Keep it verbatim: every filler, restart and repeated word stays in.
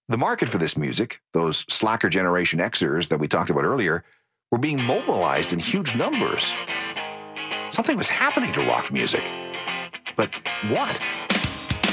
The market for this music, those slacker Generation Xers that we talked about earlier, were being mobilized in huge numbers. Something was happening to rock music. But what?